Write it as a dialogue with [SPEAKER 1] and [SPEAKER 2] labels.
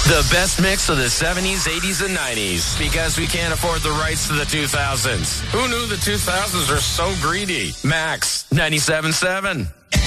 [SPEAKER 1] The best mix of the 70s, 80s, and 90s. Because we can't afford the rights to the 2000s. Who knew the 2000s are so greedy? Max 97.7.